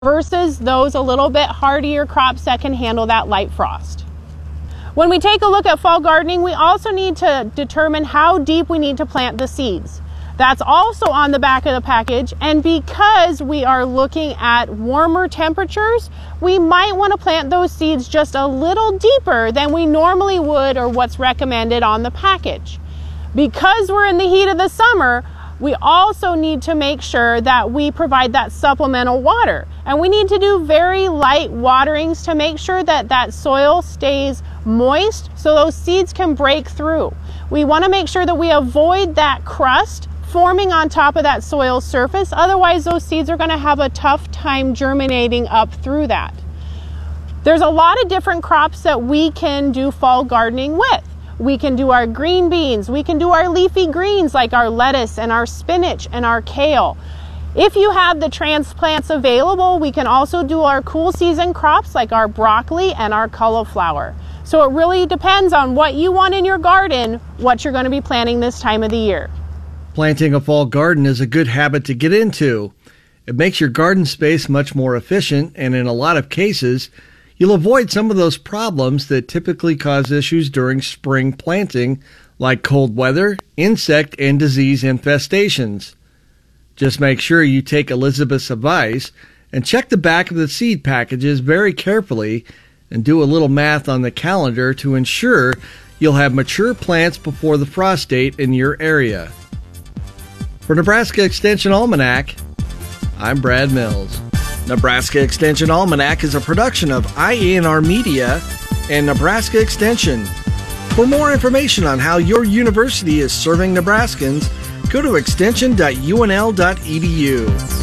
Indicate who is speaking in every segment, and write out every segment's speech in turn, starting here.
Speaker 1: versus those a little bit hardier crops that can handle that light frost. When we take a look at fall gardening, we also need to determine how deep we need to plant the seeds. That's also on the back of the package, and because we are looking at warmer temperatures, we might want to plant those seeds just a little deeper than we normally would or what's recommended on the package. Because we're in the heat of the summer, we also need to make sure that we provide that supplemental water, and we need to do very light waterings to make sure that that soil stays moist so those seeds can break through. We want to make sure that we avoid that crust forming on top of that soil surface. Otherwise, those seeds are going to have a tough time germinating up through that. There's a lot of different crops that we can do fall gardening with. We can do our green beans, we can do our leafy greens like our lettuce and our spinach and our kale. If you have the transplants available, we can also do our cool season crops like our broccoli and our cauliflower. So it really depends on what you want in your garden, what you're going to be planting this time of the year.
Speaker 2: Planting a fall garden is a good habit to get into. It makes your garden space much more efficient, and in a lot of cases, you'll avoid some of those problems that typically cause issues during spring planting, like cold weather, insect and disease infestations. Just make sure you take Elizabeth's advice and check the back of the seed packages very carefully and do a little math on the calendar to ensure you'll have mature plants before the frost date in your area. For Nebraska Extension Almanac, I'm Brad Mills. Nebraska Extension Almanac is a production of IANR Media and Nebraska Extension. For more information on how your university is serving Nebraskans, go to extension.unl.edu.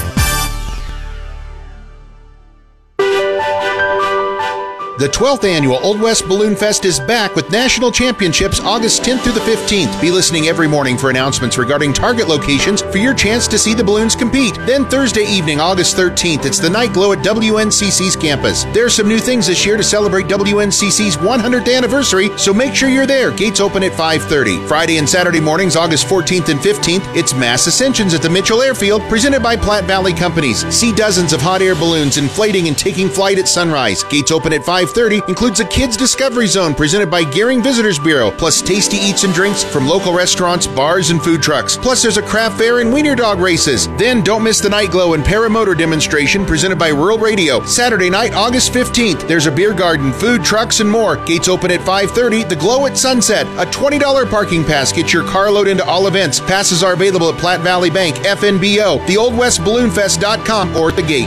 Speaker 3: The 12th annual Old West Balloon Fest is back with national championships August 10th through the 15th. Be listening every morning for announcements regarding target locations for your chance to see the balloons compete. Then Thursday evening, August 13th, it's the Night Glow at WNCC's campus. There are some new things this year to celebrate WNCC's 100th anniversary, so make sure you're there. Gates open at 5:30. Friday and Saturday mornings, August 14th and 15th, it's Mass Ascensions at the Mitchell Airfield, presented by Platte Valley Companies. See dozens of hot air balloons inflating and taking flight at sunrise. Gates open at 5:30, includes a Kids Discovery Zone presented by Gehring Visitors Bureau, plus tasty eats and drinks from local restaurants, bars, and food trucks. Plus there's a craft fair and wiener dog races. Then don't miss the Night Glow and Paramotor demonstration presented by Rural Radio. Saturday night, August 15th, there's a beer garden, food trucks, and more. Gates open at 5:30. The Glow at Sunset, a $20 parking pass gets your car load into all events. Passes are available at Platte Valley Bank, FNBO, theoldwestballoonfest.com, or at the gate.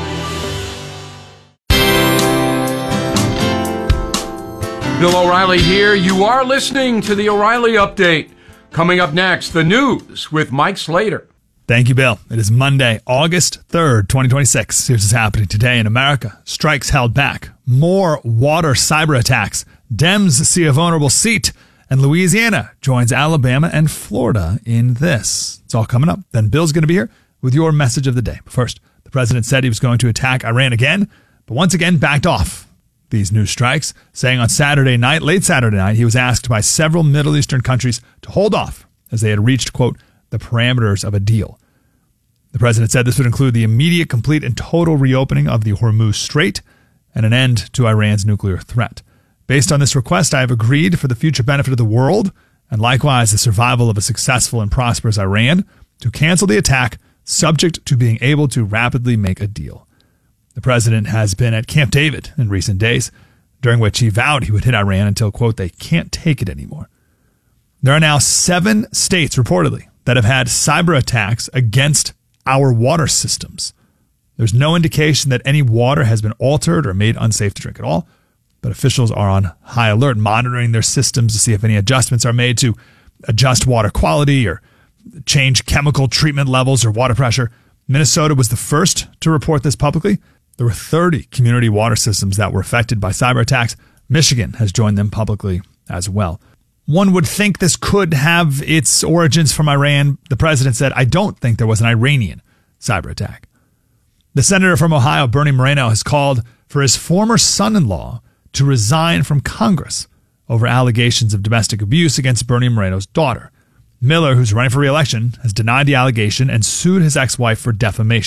Speaker 4: Bill O'Reilly here. You are listening to the O'Reilly Update. Coming up next, the news with Mike Slater.
Speaker 5: Thank you, Bill. It is Monday, August 3rd, 2026. Here's what's happening today in America. Strikes held back. More water cyber attacks. Dems see a vulnerable seat. And Louisiana joins Alabama and Florida in this. It's all coming up. Then Bill's going to be here with your message of the day. But first, the president said he was going to attack Iran again, but once again backed off these new strikes, saying on Saturday night, late Saturday night, he was asked by several Middle Eastern countries to hold off as they had reached, quote, the parameters of a deal. The president said this would include the immediate, complete, and total reopening of the Hormuz Strait and an end to Iran's nuclear threat. Based on this request, I have agreed for the future benefit of the world and likewise the survival of a successful and prosperous Iran to cancel the attack, subject to being able to rapidly make a deal. The president has been at Camp David in recent days, during which he vowed he would hit Iran until, quote, they can't take it anymore. There are now 7 states, reportedly, that have had cyber attacks against our water systems. There's no indication that any water has been altered or made unsafe to drink at all, but officials are on high alert, monitoring their systems to see if any adjustments are made to adjust water quality or change chemical treatment levels or water pressure. Minnesota was the first to report this publicly. There were 30 community water systems that were affected by cyber attacks. Michigan has joined them publicly as well. One would think this could have its origins from Iran. The president said, I don't think there was an Iranian cyber attack. The senator from Ohio, Bernie Moreno, has called for his former son-in-law to resign from Congress over allegations of domestic abuse against Bernie Moreno's daughter. Miller, who's running for re-election, has denied the allegation and sued his ex-wife for defamation.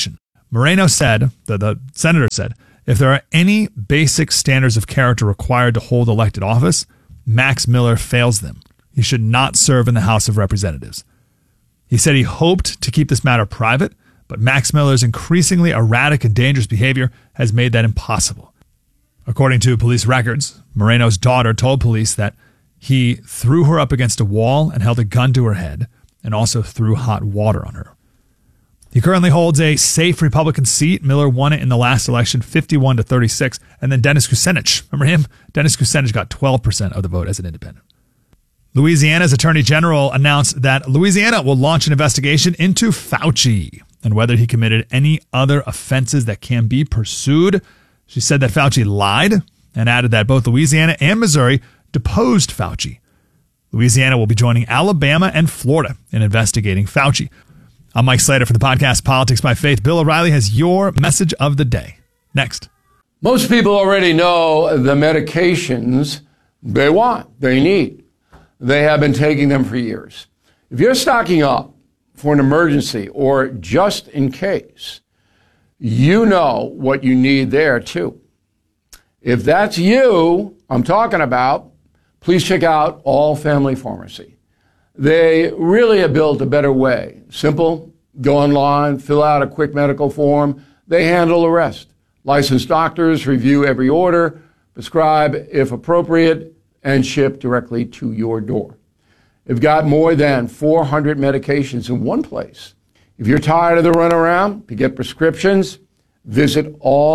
Speaker 5: Moreno said, the senator said, if there are any basic standards of character required to hold elected office, Max Miller fails them. He should not serve in the House of Representatives. He said he hoped to keep this matter private, but Max Miller's increasingly erratic and dangerous behavior has made that impossible. According to police records, Moreno's daughter told police that he threw her up against a wall and held a gun to her head and also threw hot water on her. He currently holds a safe Republican seat. Miller won it in the last election, 51-36. And then Dennis Kucinich, remember him? Dennis Kucinich got 12% of the vote as an independent. Louisiana's Attorney General announced that Louisiana will launch an investigation into Fauci and whether he committed any other offenses that can be pursued. She said that Fauci lied and added that both Louisiana and Missouri deposed Fauci. Louisiana will be joining Alabama and Florida in investigating Fauci. I'm Mike Slater for the podcast Politics by Faith. Bill O'Reilly has your message of the day. Next.
Speaker 4: Most people already know the medications they want, they need. They have been taking them for years. If you're stocking up for an emergency or just in case, you know what you need there too. If that's you I'm talking about, please check out All Family Pharmacy. They really have built a better way. Simple, go online, fill out a quick medical form. They handle the rest. Licensed doctors review every order, prescribe if appropriate, and ship directly to your door. They've got more than 400 medications in one place. If you're tired of the runaround to get prescriptions, visit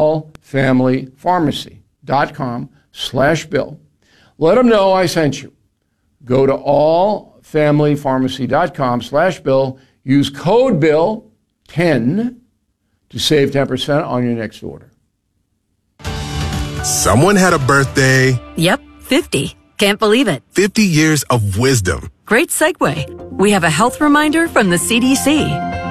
Speaker 4: allfamilypharmacy.com/Bill. Let them know I sent you. Go to allfamilypharmacy.com/Bill. Use code BILL10 to save 10% on your next order.
Speaker 6: Someone had a birthday.
Speaker 7: Yep, 50. Can't believe it.
Speaker 6: 50 years of wisdom.
Speaker 7: Great segue. We have a health reminder from the CDC.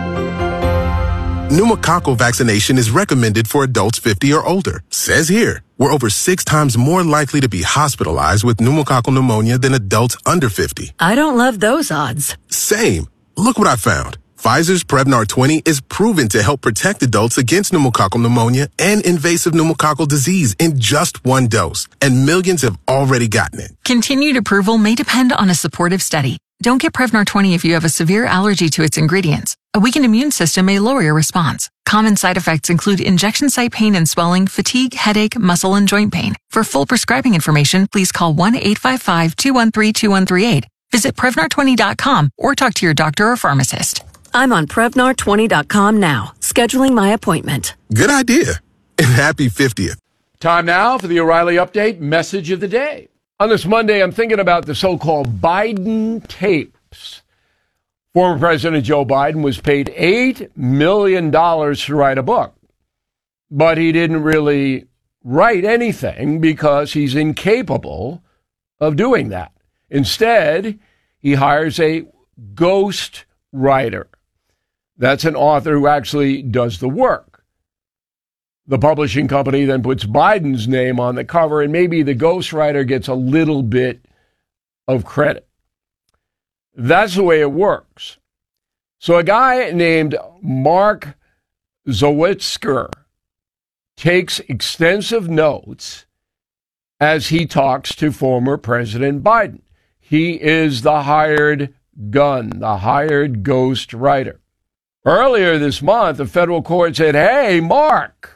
Speaker 6: Pneumococcal vaccination is recommended for adults 50 or older. Says here, we're over 6 times more likely to be hospitalized with pneumococcal pneumonia than adults under 50.
Speaker 7: I don't love those odds.
Speaker 6: Same. Look what I found. Pfizer's Prevnar 20 is proven to help protect adults against pneumococcal pneumonia and invasive pneumococcal disease in just one dose, and millions have already gotten it.
Speaker 8: Continued approval may depend on a supportive study. Don't get Prevnar 20 if you have a severe allergy to its ingredients. A weakened immune system may lower your response. Common side effects include injection site pain and swelling, fatigue, headache, muscle, and joint pain. For full prescribing information, please call 1-855-213-2138. Visit Prevnar20.com or talk to your doctor or pharmacist.
Speaker 7: I'm on Prevnar20.com now, scheduling my appointment.
Speaker 6: Good idea. And happy 50th.
Speaker 4: Time now for the O'Reilly Update Message of the Day. On this Monday, I'm thinking about the so-called Biden tapes. Former President Joe Biden was paid $8 million to write a book, but he didn't really write anything because he's incapable of doing that. Instead, he hires a ghost writer. That's an author who actually does the work. The publishing company then puts Biden's name on the cover, and maybe the ghostwriter gets a little bit of credit. That's the way it works. So a guy named Mark Zawitzer takes extensive notes as he talks to former President Biden. He is the hired gun, the hired ghost writer. Earlier this month, the federal court said, hey, Mark,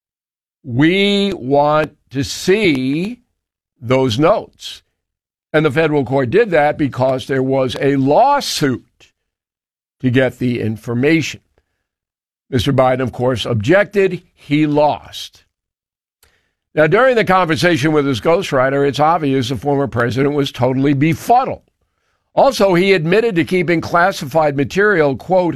Speaker 4: we want to see those notes. And the federal court did that because there was a lawsuit to get the information. Mr. Biden, of course, objected. He lost. Now, during the conversation with his ghostwriter, it's obvious the former president was totally befuddled. Also, he admitted to keeping classified material, quote,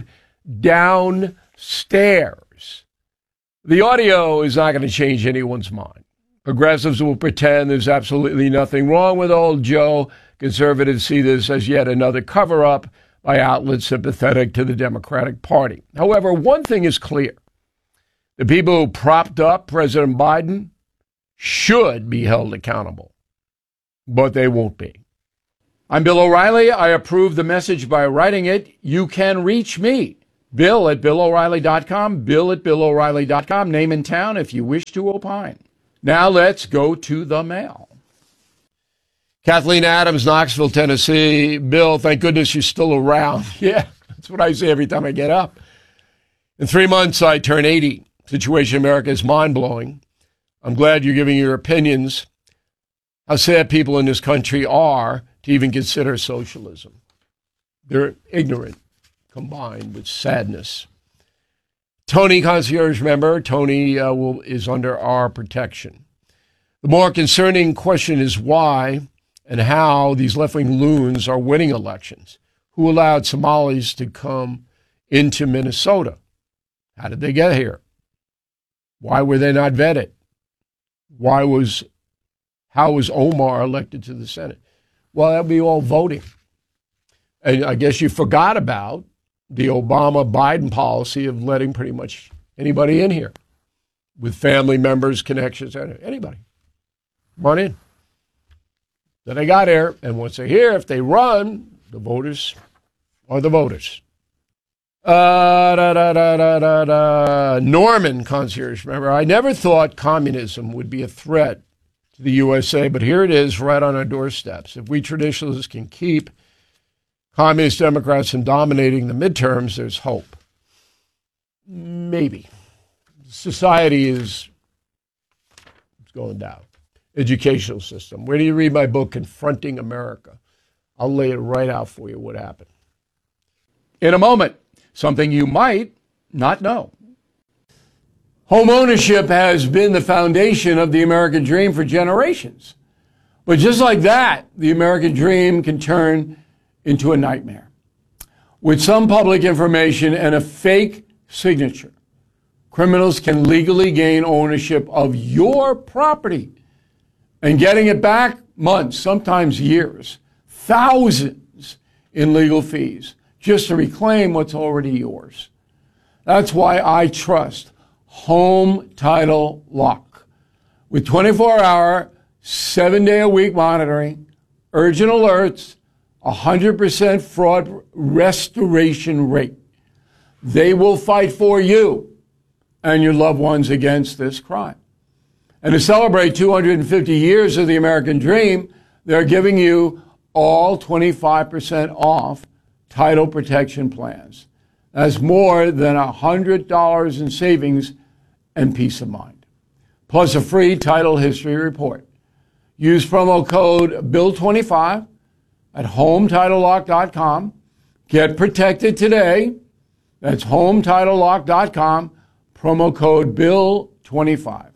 Speaker 4: downstairs. The audio is not going to change anyone's mind. Progressives will pretend there's absolutely nothing wrong with old Joe. Conservatives see this as yet another cover-up by outlets sympathetic to the Democratic Party. However, one thing is clear. The people who propped up President Biden should be held accountable, but they won't be. I'm Bill O'Reilly. I approve the message by writing it. You can reach me, Bill at BillO'Reilly.com, Bill at BillO'Reilly.com, name and town if you wish to opine. Now let's go to the mail. Kathleen Adams, Knoxville, Tennessee. Bill, thank goodness you're still around. Yeah, that's what I say every time I get up. In 3 months, I turn 80. Situation in America is mind-blowing. I'm glad you're giving your opinions. How sad people in this country are to even consider socialism. They're ignorant, combined with sadness. Tony, concierge member. Tony is under our protection. The more concerning question is why and how these left-wing loons are winning elections. Who allowed Somalis to come into Minnesota? How did they get here? Why were they not vetted? How was Omar elected to the Senate? Well, that would be all voting. And I guess you forgot about the Obama-Biden policy of letting pretty much anybody in here with family members, connections, anybody. Come on in. Then they got here, and once they're here, if they run, the voters are the voters. Norman, concierge member. I never thought communism would be a threat to the USA, but here it is right on our doorsteps. If we traditionalists can keep communist Democrats from dominating the midterms, there's hope. Maybe. Society is going down. Educational system. Where do you read my book, Confronting America? I'll lay it right out for you what happened. In a moment, something you might not know. Home ownership has been the foundation of the American dream for generations. But just like that, the American dream can turn into a nightmare. With some public information and a fake signature, criminals can legally gain ownership of your property. And getting it back, months, sometimes years, thousands in legal fees, just to reclaim what's already yours. That's why I trust Home Title Lock. With 24-hour, 7-day-a-week monitoring, urgent alerts, 100% fraud restoration rate. They will fight for you and your loved ones against this crime. And to celebrate 250 years of the American dream, they're giving you all 25% off title protection plans. That's more than $100 in savings and peace of mind. Plus a free title history report. Use promo code BILL25 at HomeTitleLock.com. Get protected today. That's HomeTitleLock.com. Promo code BILL25.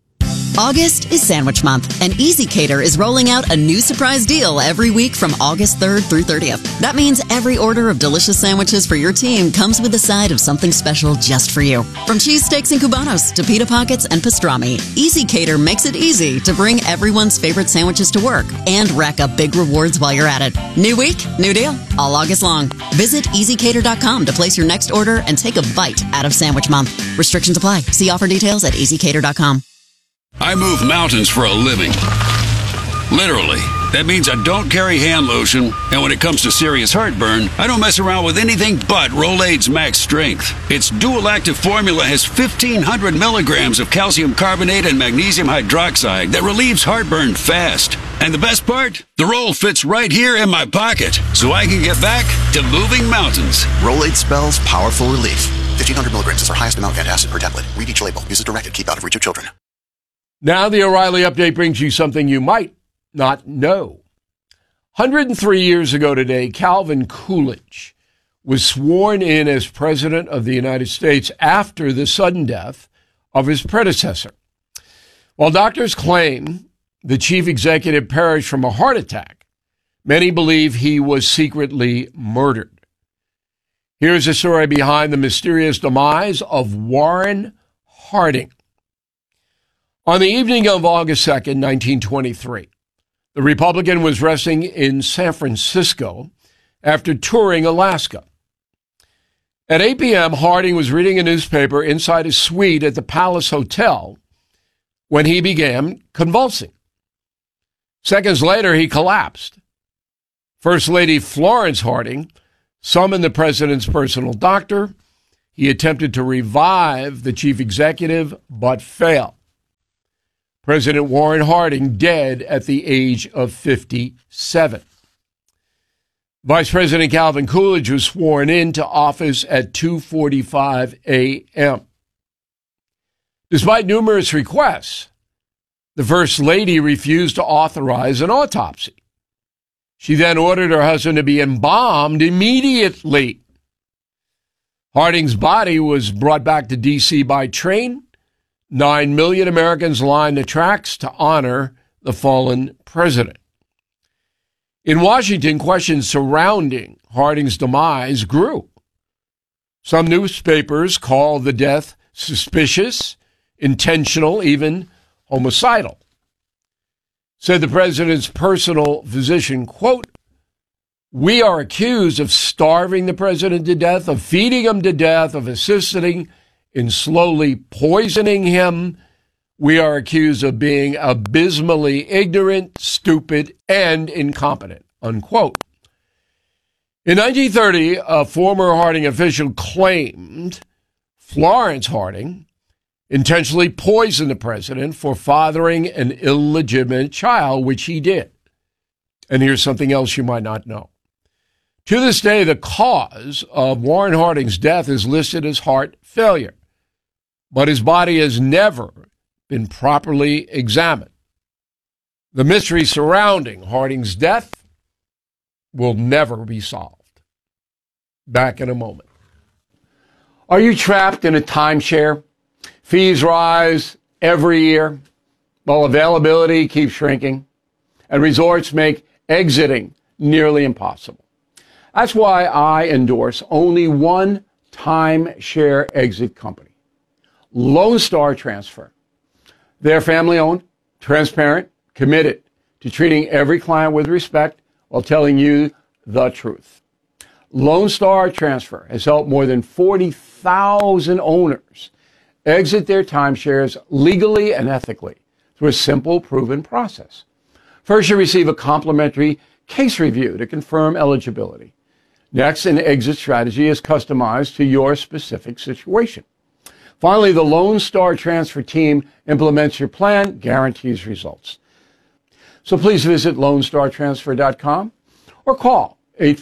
Speaker 9: August is Sandwich Month, and ezCater is rolling out a new surprise deal every week from August 3rd through 30th. That means every order of delicious sandwiches for your team comes with a side of something special just for you. From cheesesteaks and cubanos to pita pockets and pastrami, ezCater makes it easy to bring everyone's favorite sandwiches to work and rack up big rewards while you're at it. New week, new deal, all August long. Visit ezCater.com to place your next order and take a bite out of Sandwich Month. Restrictions apply. See offer details at ezCater.com.
Speaker 10: I move mountains for a living. Literally. That means I don't carry hand lotion, and when it comes to serious heartburn, I don't mess around with anything but Rolaids Max Strength. Its dual-active formula has 1,500 milligrams of calcium carbonate and magnesium hydroxide that relieves heartburn fast. And the best part? The roll fits right here in my pocket, so I can get back to moving mountains.
Speaker 11: Rolaids spells powerful relief. 1,500 milligrams is our highest amount of antacid per tablet. Read each label. Use as directed. Keep out of reach of children.
Speaker 4: Now the O'Reilly Update brings you something you might not know. 103 years ago today, Calvin Coolidge was sworn in as President of the United States after the sudden death of his predecessor. While doctors claim the chief executive perished from a heart attack, many believe he was secretly murdered. Here's a story behind the mysterious demise of Warren Harding. On the evening of August 2nd, 1923, the Republican was resting in San Francisco after touring Alaska. At 8 p.m., Harding was reading a newspaper inside his suite at the Palace Hotel when he began convulsing. Seconds later, he collapsed. First Lady Florence Harding summoned the president's personal doctor, He attempted to revive the chief executive, but failed. President Warren Harding dead at the age of 57. Vice President Calvin Coolidge was sworn into office at 2:45 a.m. Despite numerous requests, the First Lady refused to authorize an autopsy. She then ordered her husband to be embalmed immediately. Harding's body was brought back to D.C. by train. 9 million Americans lined the tracks to honor the fallen president. In Washington, questions surrounding Harding's demise grew. Some newspapers called the death suspicious, intentional, even homicidal. Said the president's personal physician, quote, "We are accused of starving the president to death, of feeding him to death, of assisting in slowly poisoning him. We are accused of being abysmally ignorant, stupid, and incompetent," unquote. In 1930, a former Harding official claimed Florence Harding intentionally poisoned the president for fathering an illegitimate child, which he did. And here's something else you might not know. To this day, the cause of Warren Harding's death is listed as heart failure, but his body has never been properly examined. The mystery surrounding Harding's death will never be solved. Back in a moment. Are you trapped in a timeshare? Fees rise every year, while availability keeps shrinking, and resorts make exiting nearly impossible. That's why I endorse only one timeshare exit company, Lone Star Transfer. They're family-owned, transparent, committed to treating every client with respect while telling you the truth. Lone Star Transfer has helped more than 40,000 owners exit their timeshares legally and ethically through a simple, proven process. First, you receive a complimentary case review to confirm eligibility. Next, an exit strategy is customized to your specific situation. Finally, the Lone Star Transfer team implements your plan, guarantees results. So please visit LoneStarTransfer.com or call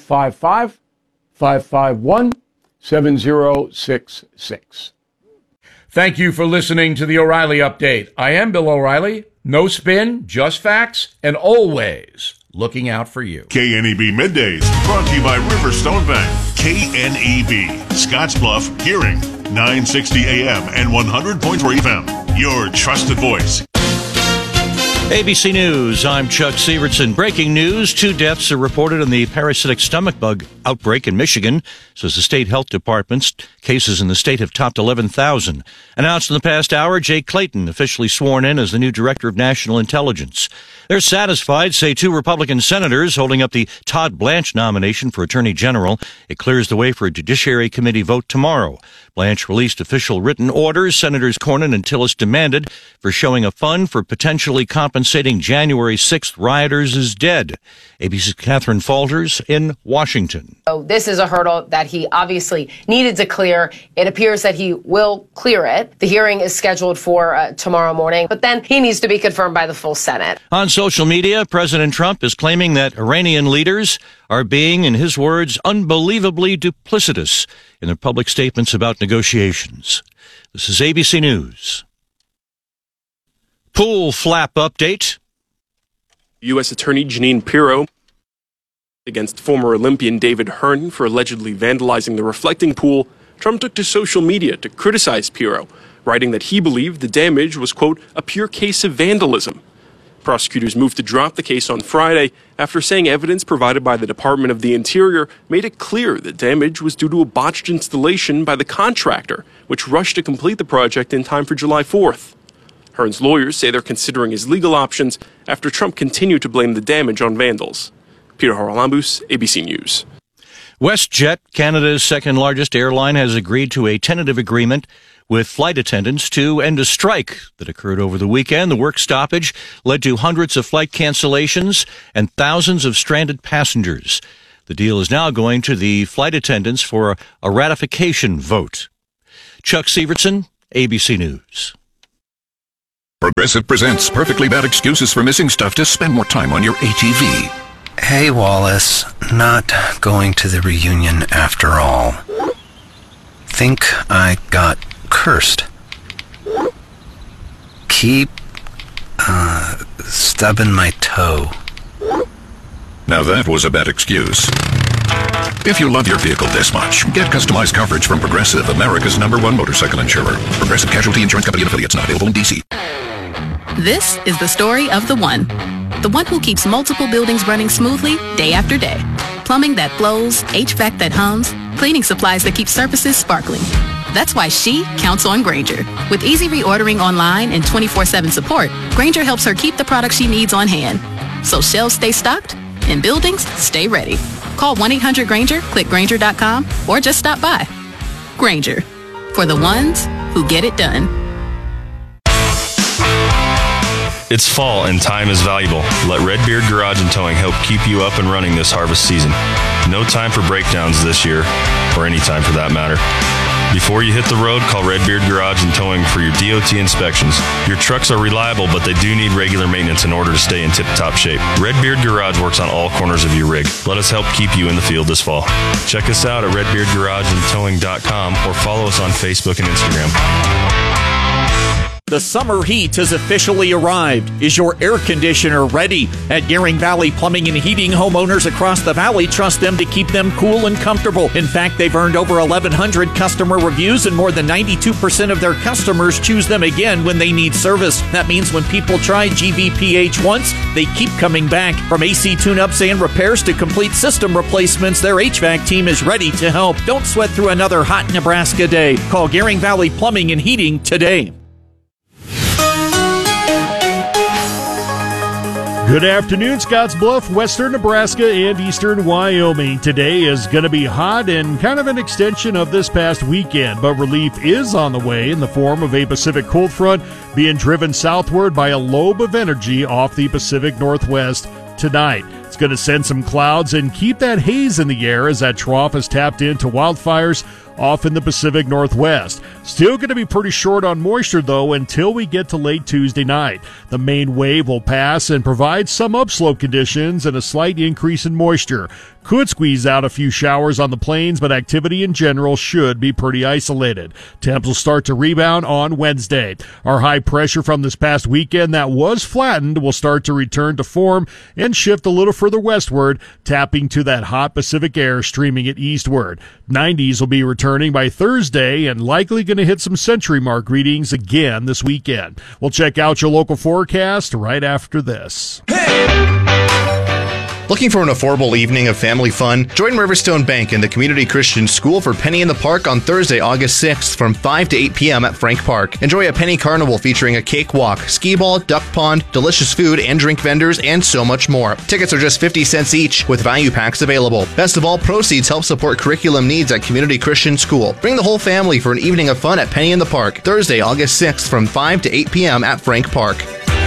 Speaker 4: 855-551-7066. Thank you for listening to the O'Reilly Update. I am Bill O'Reilly. No spin, just facts, and always looking out for you.
Speaker 12: KNEB Middays, brought to you by Riverstone Bank. KNEB, Scottsbluff, Gearing, 960 AM and 100.3 FM. Your trusted voice.
Speaker 13: ABC News, I'm Chuck Sievertson. Breaking news, 2 deaths are reported in the parasitic stomach bug outbreak in Michigan, says the state health department. Cases in the state have topped 11,000. Announced in the past hour, Jay Clayton officially sworn in as the new director of national intelligence. They're satisfied, say 2 Republican senators holding up the Todd Blanche nomination for Attorney General. It clears the way for a Judiciary Committee vote tomorrow. Blanche released official written orders Senators Cornyn and Tillis demanded for showing a fund for potentially compensating January 6th rioters is dead. ABC's Catherine Falters in Washington.
Speaker 14: So this is a hurdle that he obviously needed to clear. It appears that he will clear it. The hearing is scheduled for tomorrow morning, but then he needs to be confirmed by the full Senate.
Speaker 13: On social media, President Trump is claiming that Iranian leaders are being, in his words, unbelievably duplicitous in their public statements about negotiations. This is ABC News. Pool flap update.
Speaker 15: U.S. Attorney Jeanine Pirro against former Olympian David Hearn for allegedly vandalizing the reflecting pool. Trump took to social media to criticize Pirro, writing that he believed the damage was, quote, a pure case of vandalism. Prosecutors moved to drop the case on Friday after saying evidence provided by the Department of the Interior made it clear the damage was due to a botched installation by the contractor, which rushed to complete the project in time for July 4th. Hearn's lawyers say they're considering his legal options after Trump continued to blame the damage on vandals. Peter Haralambous, ABC News.
Speaker 13: WestJet, Canada's second-largest airline, has agreed to a tentative agreement with flight attendants to end a strike that occurred over the weekend. The work stoppage led to hundreds of flight cancellations and thousands of stranded passengers. The deal is now going to the flight attendants for a ratification vote. Chuck Severson, ABC News.
Speaker 16: Progressive presents Perfectly Bad Excuses for Missing Stuff to Spend More Time on Your ATV.
Speaker 17: Hey, Wallace. Not going to the reunion after all. Think I got cursed. Keep, stubbing my toe.
Speaker 16: Now that was a bad excuse. If you love your vehicle this much, get customized coverage from Progressive, America's #1 motorcycle insurer. Progressive Casualty Insurance Company and affiliates, not available in D.C.
Speaker 18: This is the story of the one who keeps multiple buildings running smoothly day after day. Plumbing that flows, HVAC that hums, cleaning supplies that keep surfaces sparkling. That's why she counts on Grainger. With easy reordering online and 24/7 support, Grainger helps her keep the products she needs on hand. So shelves stay stocked and buildings stay ready. Call 1-800-GRAINGER, click Grainger.com, or just stop by. Grainger, for the ones who get it done.
Speaker 19: It's fall and time is valuable. Let Redbeard Garage and Towing help keep you up and running this harvest season. No time for breakdowns this year, or any time for that matter. Before you hit the road, call Redbeard Garage and Towing for your DOT inspections. Your trucks are reliable, but they do need regular maintenance in order to stay in tip-top shape. Redbeard Garage works on all corners of your rig. Let us help keep you in the field this fall. Check us out at redbeardgarageandtowing.com or follow us on Facebook and Instagram.
Speaker 20: The summer heat has officially arrived. Is your air conditioner ready? At Gearing Valley Plumbing and Heating, homeowners across the valley trust them to keep them cool and comfortable. In fact, they've earned over 1,100 customer reviews, and more than 92% of their customers choose them again when they need service. That means when people try GVPH once, they keep coming back. From AC tune-ups and repairs to complete system replacements, their HVAC team is ready to help. Don't sweat through another hot Nebraska day. Call Gearing Valley Plumbing and Heating today.
Speaker 21: Good afternoon, Scottsbluff, western Nebraska, and eastern Wyoming. Today is going to be hot and kind of an extension of this past weekend, but relief is on the way in the form of a Pacific cold front being driven southward by a lobe of energy off the Pacific Northwest tonight. It's going to send some clouds and keep that haze in the air as that trough is tapped into wildfires off in the Pacific Northwest. Still going to be pretty short on moisture, though, until we get to late Tuesday night. The main wave will pass and provide some upslope conditions and a slight increase in moisture. Could squeeze out a few showers on the plains, but activity in general should be pretty isolated. Temps will start to rebound on Wednesday. Our high pressure from this past weekend that was flattened will start to return to form and shift a little further westward, tapping to that hot Pacific air streaming it eastward. 90s will be returning by Thursday and likely going to hit some century mark readings again this weekend. We'll check out your local forecast right after this.
Speaker 22: Looking for an affordable evening of family fun? Join Riverstone Bank and the Community Christian School for Penny in the Park on Thursday, August 6th from 5 to 8 p.m. at Frank Park. Enjoy a Penny Carnival featuring a cakewalk, skee ball, duck pond, delicious food and drink vendors, and so much more. Tickets are just 50 cents each with value packs available. Best of all, proceeds help support curriculum needs at Community Christian School. Bring the whole family for an evening of fun at Penny in the Park, Thursday, August 6th from 5 to 8 p.m. at Frank Park.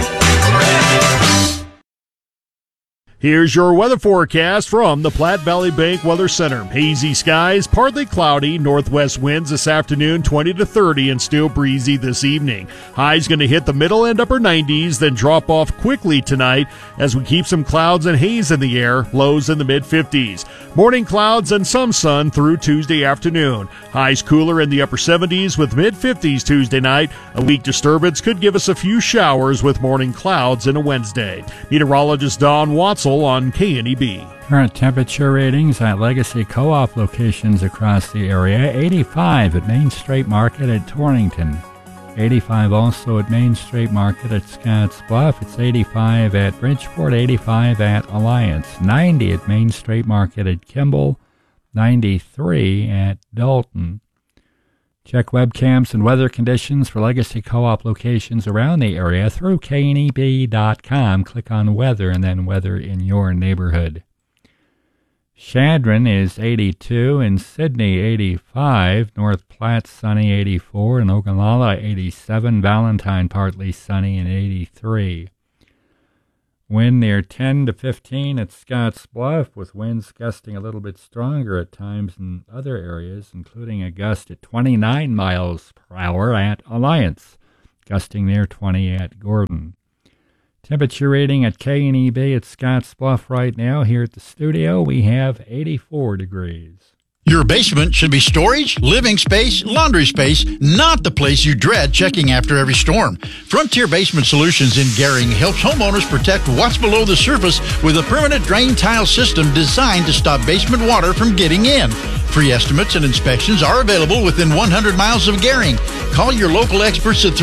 Speaker 21: Here's your weather forecast from the Platte Valley Bank Weather Center. Hazy skies, partly cloudy, northwest winds this afternoon 20 to 30 and still breezy this evening. Highs going to hit the middle and upper 90s, then drop off quickly tonight as we keep some clouds and haze in the air, lows in the mid-50s. Morning clouds and some sun through Tuesday afternoon. Highs cooler in the upper 70s with mid-50s Tuesday night. A weak disturbance could give us a few showers with morning clouds in a Wednesday. Meteorologist Don Watson on KNEB.
Speaker 23: Current temperature ratings at Legacy Co-op locations across the area: 85 at Main Street Market at Torrington, 85 also at Main Street Market at Scotts Bluff, it's 85 at Bridgeport, 85 at Alliance, 90 at Main Street Market at Kimball, 93 at Dalton. Check webcams and weather conditions for Legacy Co-op locations around the area through kneb.com. Click on weather and then weather in your neighborhood. Chadron is 82, in Sydney 85, North Platte sunny 84, and Ogallala 87, Valentine partly sunny and 83. Wind near 10 to 15 at Scotts Bluff, with winds gusting a little bit stronger at times in other areas, including a gust at 29 miles per hour at Alliance, gusting near 20 at Gordon. Temperature rating at K&E at Scotts Bluff right now. Here at the studio, we have 84 degrees.
Speaker 1: Your basement should be storage, living space, laundry space, not the place you dread checking after every storm. Frontier Basement Solutions in Gering helps homeowners protect what's below the surface with a permanent drain tile system designed to stop basement water from getting in. Free estimates and inspections are available within 100 miles of Gering. Call your local experts at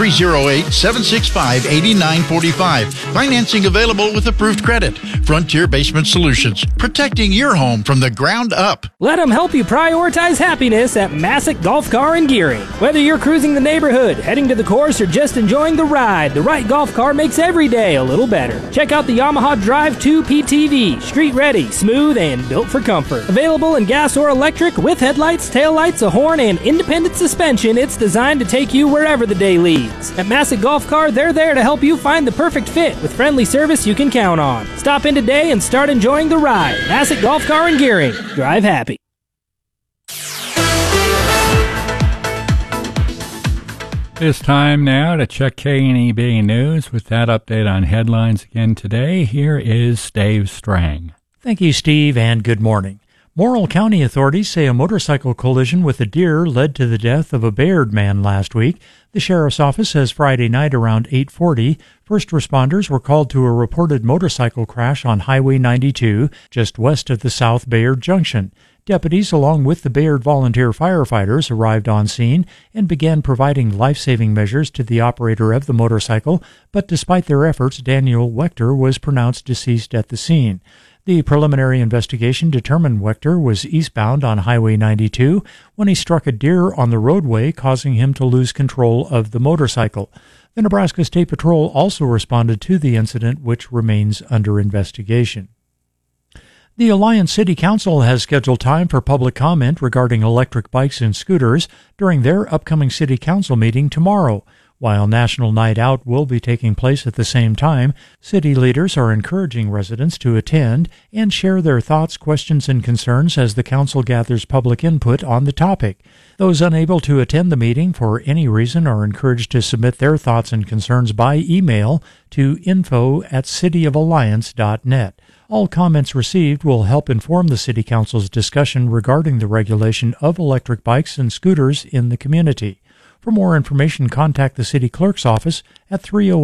Speaker 1: 308-765-8945. Financing available with approved credit. Frontier Basement Solutions, protecting your home from the ground up.
Speaker 2: Let them help you prioritize happiness at Massick Golf Car in Gearing. Whether you're cruising the neighborhood, heading to the course, or just enjoying the ride, the right golf car makes every day a little better. Check out the Yamaha Drive 2 PTV, street ready, smooth, and built for comfort. Available in gas or electric with headlights, taillights, a horn, and independent suspension, it's designed to take you wherever the day leads. At Massick Golf Car, they're there to help you find the perfect fit with friendly service you can count on. Stop in today and start enjoying the ride. Massick Golf Car in Gearing. Drive happy.
Speaker 23: It's time now to check KNEB News. With that update on headlines again today, here is Dave Strang.
Speaker 3: Thank you, Steve, and good morning. Morrill County authorities say a motorcycle collision with a deer led to the death of a Bayard man last week. The sheriff's office says Friday night around 8:40, first responders were called to a reported motorcycle crash on Highway 92, just west of the South Bayard Junction. Deputies, along with the Bayard volunteer firefighters, arrived on scene and began providing life-saving measures to the operator of the motorcycle, but despite their efforts, Daniel Wechter was pronounced deceased at the scene. The preliminary investigation determined Wechter was eastbound on Highway 92 when he struck a deer on the roadway, causing him to lose control of the motorcycle. The Nebraska State Patrol also responded to the incident, which remains under investigation. The Alliance City Council has scheduled time for public comment regarding electric bikes and scooters during their upcoming City Council meeting tomorrow. While National Night Out will be taking place at the same time, city leaders are encouraging residents to attend and share their thoughts, questions, and concerns as the council gathers public input on the topic. Those unable to attend the meeting for any reason are encouraged to submit their thoughts and concerns by email to info@cityofalliance.net. All comments received will help inform the City Council's discussion regarding the regulation of electric bikes and scooters in the community. For more information, contact the City Clerk's office at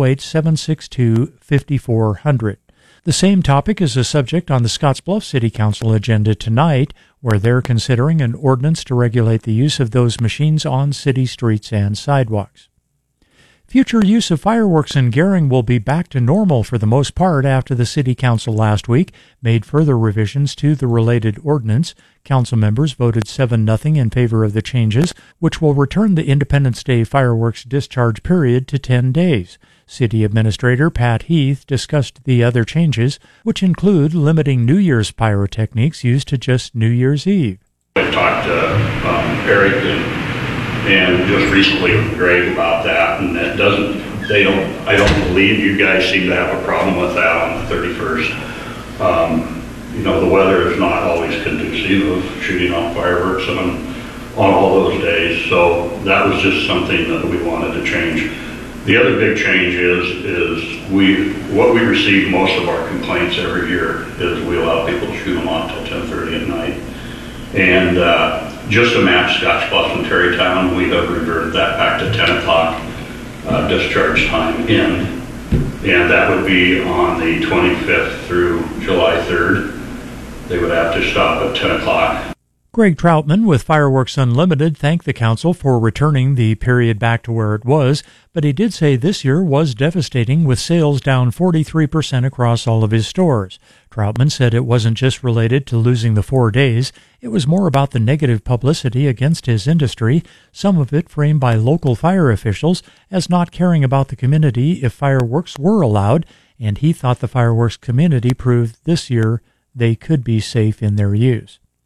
Speaker 3: 308-762-5400. The same topic is a subject on the Scottsbluff City Council agenda tonight, where they're considering an ordinance to regulate the use of those machines on city streets and sidewalks. Future use of fireworks in Gering will be back to normal for the most part after the City Council last week made further revisions to the related ordinance. Council members voted 7-0 in favor of the changes, which will return the Independence Day fireworks discharge period to 10 days. City Administrator Pat Heath discussed the other changes, which include limiting New Year's pyrotechnics used to just New Year's Eve.
Speaker 24: I talked to Eric and just recently with Greg about that, and I don't believe you guys seem to have a problem with that on the 31st. The weather is not always conducive of shooting off fireworks on all those days, so that was just something that we wanted to change. The other big change is what we receive most of our complaints every year is we allow people to shoot them off till 10:30 at night. And just to match Scottsbluff and Terrytown, we have reverted that back to 10 o'clock discharge time in. And that would be on the 25th through July 3rd. They would have to stop at 10 o'clock.
Speaker 3: Greg Troutman with Fireworks Unlimited thanked the council for returning the period back to where it was, but he did say this year was devastating with sales down 43% across all of his stores. Troutman said it wasn't just related to losing the 4 days, it was more about the negative publicity against his industry, some of it framed by local fire officials as not caring about the community if fireworks were allowed, and he thought the fireworks community proved this year they could be safe in their use.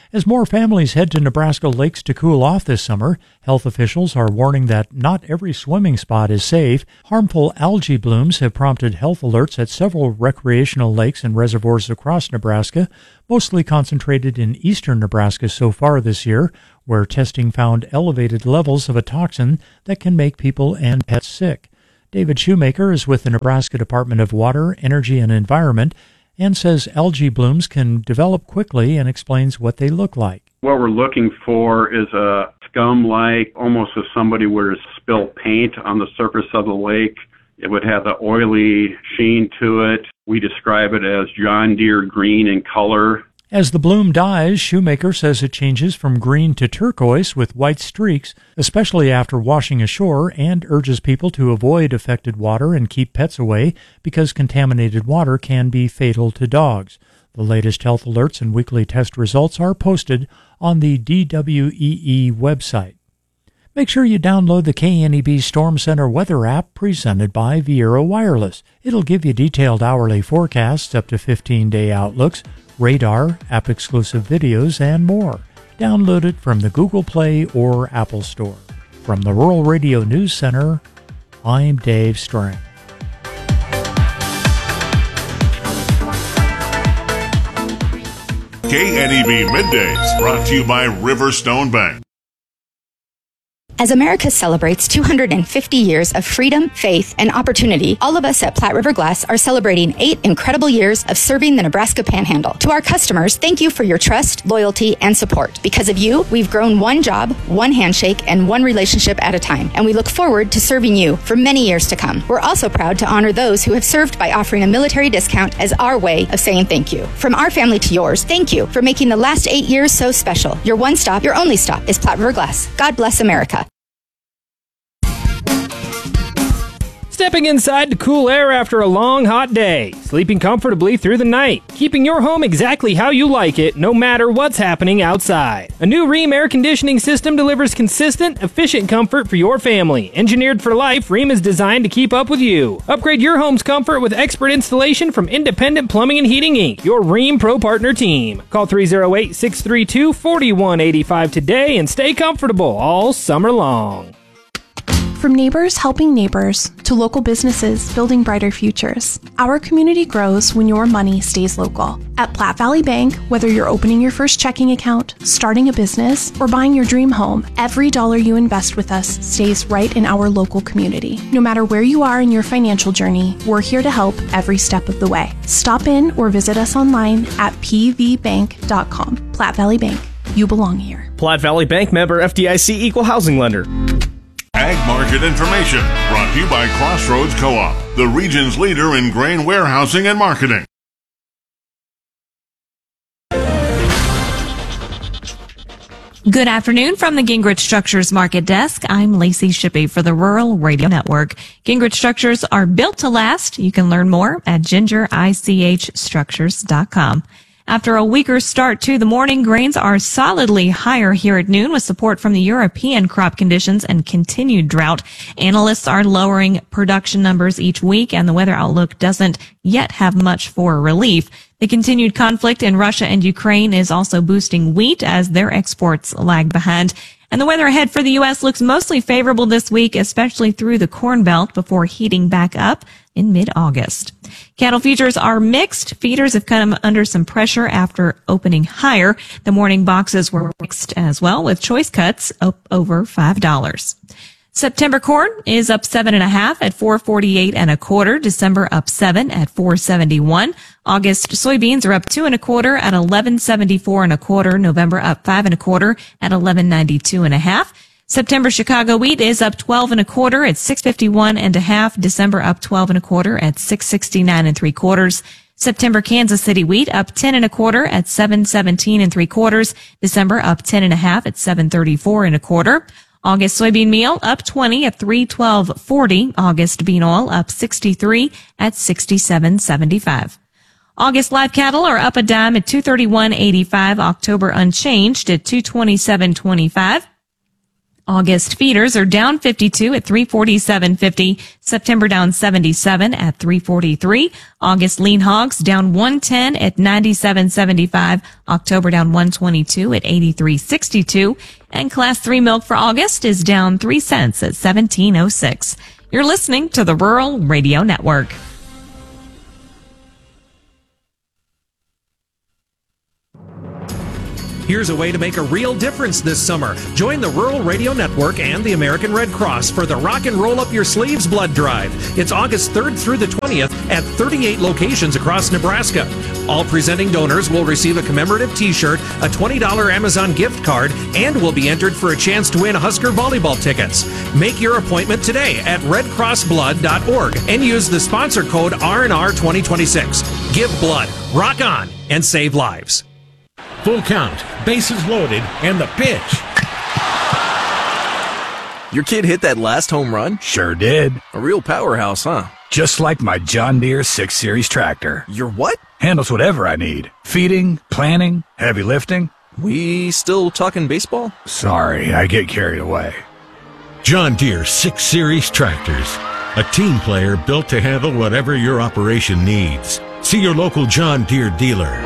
Speaker 3: As more families head to Nebraska lakes to cool off this summer, health officials are warning that not every swimming spot is safe. Harmful algae blooms have prompted health alerts at several recreational lakes and reservoirs across Nebraska, mostly concentrated in eastern Nebraska so far this year, where testing found elevated levels of a toxin that can make people and pets sick. David Shoemaker is with the Nebraska Department of Water, Energy, and Environment and says algae blooms can develop quickly and explains what they look like.
Speaker 5: What we're looking for is a scum-like, almost as somebody were to spill paint on the surface of the lake. It would have the oily sheen to it. We describe it as John Deere green in color.
Speaker 3: As the bloom dies, Shoemaker says it changes from green to turquoise with white streaks, especially after washing ashore, and urges people to avoid affected water and keep pets away because contaminated water can be fatal to dogs. The latest health alerts and weekly test results are posted on the DWEE website. Make sure you download the KNEB Storm Center weather app presented by Viera Wireless. It'll give you detailed hourly forecasts, up to 15-day outlooks, radar, app-exclusive videos, and more. Download it from the Google Play or Apple Store. From the Rural Radio News Center, I'm Dave Strang.
Speaker 12: KNEB Middays, brought to you by Riverstone Bank.
Speaker 6: As America celebrates 250 years of freedom, faith, and opportunity, all of us at Platte River Glass are celebrating 8 incredible years of serving the Nebraska Panhandle. To our customers, thank you for your trust, loyalty, and support. Because of you, we've grown one job, one handshake, and one relationship at a time, and we look forward to serving you for many years to come. We're also proud to honor those who have served by offering a military discount as our way of saying thank you. From our family to yours, thank you for making the last 8 years so special. Your one stop, your only stop is Platte River Glass. God bless America.
Speaker 2: Stepping inside to cool air after a long, hot day. Sleeping comfortably through the night. Keeping your home exactly how you like it, no matter what's happening outside. A new Rheem air conditioning system delivers consistent, efficient comfort for your family. Engineered for life, Rheem is designed to keep up with you. Upgrade your home's comfort with expert installation from Independent Plumbing and Heating, Inc., your Rheem Pro Partner team. Call 308-632-4185 today and stay comfortable all summer long.
Speaker 7: From neighbors helping neighbors to local businesses building brighter futures, our community grows when your money stays local. At Platte Valley Bank, whether you're opening your first checking account, starting a business, or buying your dream home, every dollar you invest with us stays right in our local community. No matter where you are in your financial journey, we're here to help every step of the way. Stop in or visit us online at pvbank.com. Platte Valley Bank, you belong here.
Speaker 8: Platte Valley Bank, member FDIC, equal housing lender.
Speaker 12: Ag Market Information, brought to you by Crossroads Co-op, the region's leader in grain warehousing and marketing.
Speaker 25: Good afternoon from the Gingrich Structures Market Desk. I'm Lacey Shippey for the Rural Radio Network. Gingrich Structures are built to last. You can learn more at gingerichstructures.com. After a weaker start to the morning, grains are solidly higher here at noon with support from the European crop conditions and continued drought. Analysts are lowering production numbers each week, and the weather outlook doesn't yet have much for relief. The continued conflict in Russia and Ukraine is also boosting wheat as their exports lag behind. And the weather ahead for the U.S. looks mostly favorable this week, especially through the Corn Belt, before heating back up in mid-August. Cattle futures are mixed. Feeders have come under some pressure after opening higher. The morning boxes were mixed as well, with choice cuts up over $5. September corn is up 7.5 at $4.48 1/4. December up 7 at $4.71. August soybeans are up 2 1/4 at $11.74 1/4. November up 5 1/4 at $11.92 1/2. September Chicago wheat is up 12 1/4 at $6.51 1/2. December up 12 1/4 at $6.69 3/4. September Kansas City wheat up 10 1/4 at $7.17 3/4. December up 10 1/2 at $7.34 1/4. August soybean meal up 20 at $3.12.40. August bean oil up 63 at $67.75. August live cattle are up a dime at $231.85. October unchanged at $227.25. August feeders are down 52 at 347.50. September down 77 at 343. August lean hogs down 110 at 97.75. October down 122 at 83.62. And class 3 milk for August is down 3 cents at 17.06. You're listening to the Rural Radio Network.
Speaker 4: Here's a way to make a real difference this summer. Join the Rural Radio Network and the American Red Cross for the Rock and Roll Up Your Sleeves Blood Drive. It's August 3rd through the 20th at 38 locations across Nebraska. All presenting donors will receive a commemorative t-shirt, a $20 Amazon gift card, and will be entered for a chance to win Husker volleyball tickets. Make your appointment today at redcrossblood.org and use the sponsor code R&R 2026. Give blood, rock on, and save lives.
Speaker 9: Full count, bases loaded, and the pitch.
Speaker 8: Your kid hit that last home run?
Speaker 10: Sure did.
Speaker 8: A real powerhouse, huh?
Speaker 10: Just like my John Deere 6 Series tractor.
Speaker 8: Your what?
Speaker 10: Handles whatever I need. Feeding, planting, heavy lifting.
Speaker 8: We still talking baseball?
Speaker 10: Sorry, I get carried away.
Speaker 9: John Deere 6 Series tractors. A team player built to handle whatever your operation needs. See your local John Deere dealer.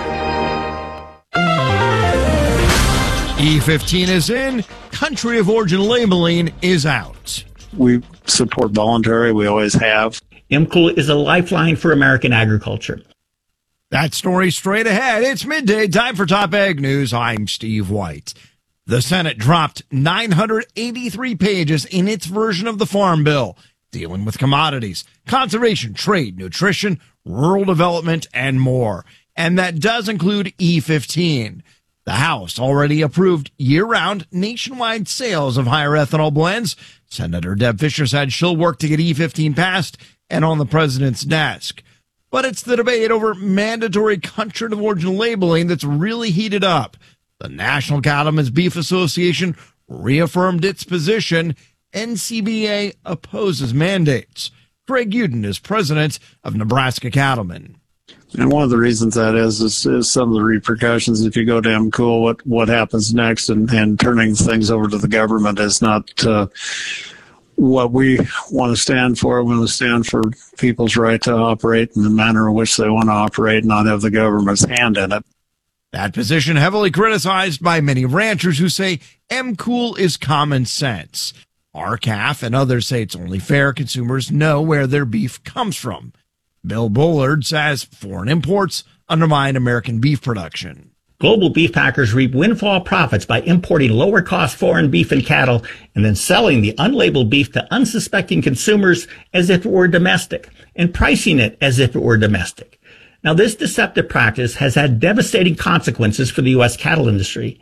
Speaker 11: E15 is in. Country of origin labeling is out.
Speaker 14: We support voluntary. We always have.
Speaker 26: MCOOL is a lifeline for American agriculture.
Speaker 11: That story straight ahead. It's midday. Time for Top Ag News. I'm Steve White. The Senate dropped 983 pages in its version of the Farm Bill, dealing with commodities, conservation, trade, nutrition, rural development, and more. And that does include E15. The House already approved year-round nationwide sales of higher ethanol blends. Senator Deb Fischer said she'll work to get E15 passed and on the president's desk. But it's the debate over mandatory country of origin labeling that's really heated up. The National Cattlemen's Beef Association reaffirmed its position. NCBA opposes mandates. Craig Uden is president of Nebraska Cattlemen.
Speaker 14: And one of the reasons that is some of the repercussions. If you go to MCOOL, what happens next and turning things over to the government is not what we want to stand for. We want to stand for people's right to operate in the manner in which they want to operate, not have the government's hand in it.
Speaker 11: That position heavily criticized by many ranchers who say MCOOL is common sense. RCAF and others say it's only fair consumers know where their beef comes from. Bill Bullard says foreign imports undermine American beef production.
Speaker 26: Global beef packers reap windfall profits by importing lower-cost foreign beef and cattle and then selling the unlabeled beef to unsuspecting consumers as if it were domestic and pricing it as if it were domestic. Now, this deceptive practice has had devastating consequences for the U.S. cattle industry.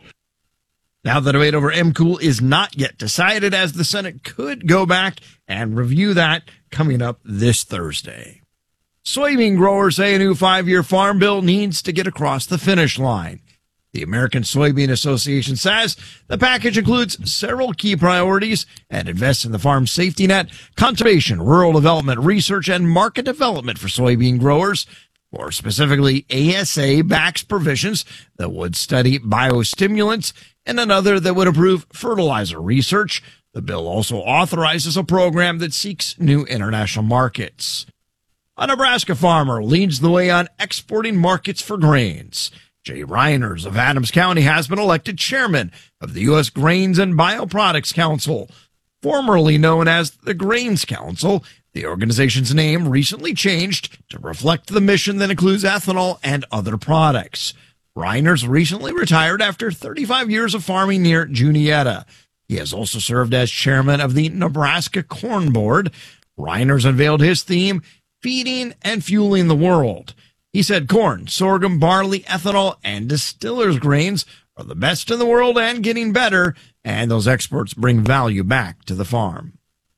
Speaker 11: Now, the debate over MCOOL is not yet decided, as the Senate could go back and review that coming up this Thursday. Soybean growers say a new 5-year farm bill needs to get across the finish line. The American Soybean Association says the package includes several key priorities and invests in the farm safety net, conservation, rural development, research, and market development for soybean growers. More specifically, ASA backs provisions that would study biostimulants and another that would approve fertilizer research. The bill also authorizes a program that seeks new international markets. A Nebraska farmer leads the way on exporting markets for grains. Jay Reiners of Adams County has been elected chairman of the U.S. Grains and Bioproducts Council. Formerly known as the Grains Council, the organization's name recently changed to reflect the mission that includes ethanol and other products. Reiners recently retired after 35 years of farming near Juniata. He has also served as chairman of the Nebraska Corn Board. Reiners unveiled his theme, Feeding and Fueling the World. He said corn, sorghum, barley, ethanol, and distillers grains are the best in the world and getting better, and those exports bring value back to the farm.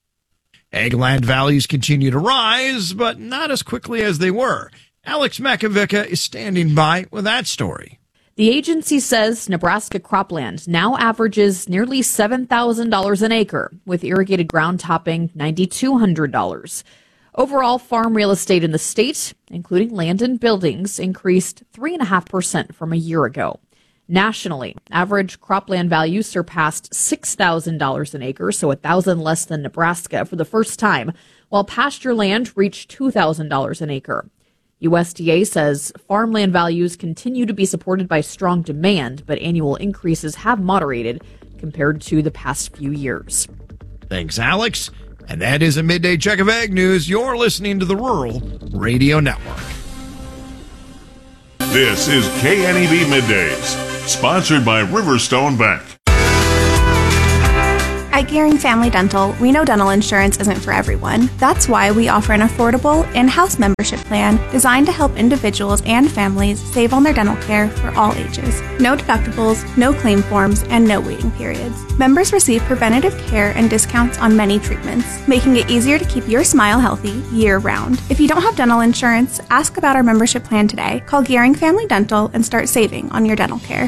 Speaker 11: Eggland values continue to rise, but not as quickly as they were. Alex Makovica is standing by with that story.
Speaker 27: The agency says Nebraska cropland now averages nearly $7,000 an acre, with irrigated ground topping $9,200. Overall, farm real estate in the state, including land and buildings, increased 3.5% from a year ago. Nationally, average cropland values surpassed $6,000 an acre, so $1,000 less than Nebraska for the first time, while pasture land reached $2,000 an acre. USDA says farmland values continue to be supported by strong demand, but annual increases have moderated compared to the past few years.
Speaker 11: Thanks, Alex. And that is a midday check of Ag News. You're listening to the Rural Radio Network.
Speaker 12: This is KNEB Middays, sponsored by Riverstone Bank.
Speaker 7: At Gearing Family Dental, we know dental insurance isn't for everyone. That's why we offer an affordable in-house membership plan designed to help individuals and families save on their dental care for all ages. No deductibles, no claim forms, and no waiting periods. Members receive preventative care and discounts on many treatments, making it easier to keep your smile healthy year-round. If you don't have dental insurance, ask about our membership plan today. Call Gearing Family Dental and start saving on your dental care.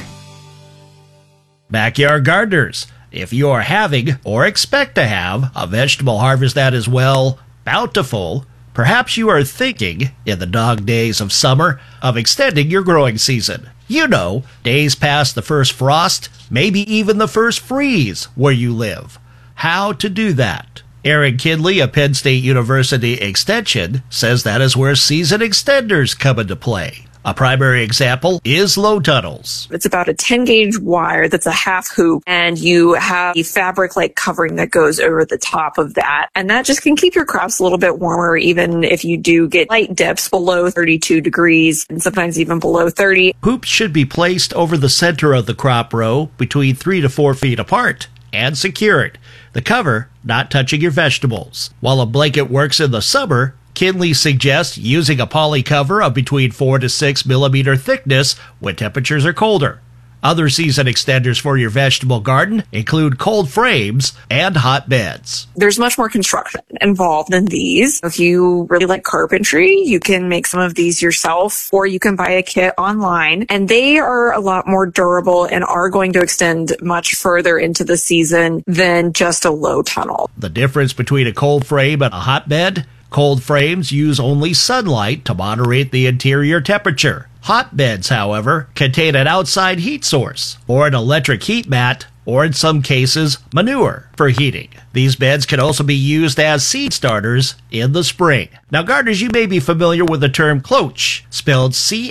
Speaker 13: Backyard gardeners, if you are having or expect to have a vegetable harvest that is, well, bountiful, perhaps you are thinking, in the dog days of summer, of extending your growing season. You know, days past the first frost, maybe even the first freeze where you live. How to do that? Aaron Kinley of Penn State University Extension says that is where season extenders come into play. A primary example is low tunnels.
Speaker 15: It's about a 10-gauge wire that's a half hoop, and you have a fabric-like covering that goes over the top of that. And that just can keep your crops a little bit warmer, even if you do get light dips below 32 degrees and sometimes even below 30.
Speaker 13: Hoops should be placed over the center of the crop row between 3 to 4 feet apart and secured. The cover not touching your vegetables. While a blanket works in the summer, Kinley suggests using a poly cover of between 4 to 6 millimeter thickness when temperatures are colder. Other season extenders for your vegetable garden include cold frames and hotbeds.
Speaker 15: There's much more construction involved in these. If you really like carpentry, you can make some of these yourself, or you can buy a kit online, and they are a lot more durable and are going to extend much further into the season than just a low tunnel.
Speaker 13: The difference between a cold frame and a hotbed: cold frames use only sunlight to moderate the interior temperature. Hotbeds, however, contain an outside heat source, or an electric heat mat, or in some cases, manure for heating. These beds can also be used as seed starters in the spring. Now, gardeners, you may be familiar with the term cloche, spelled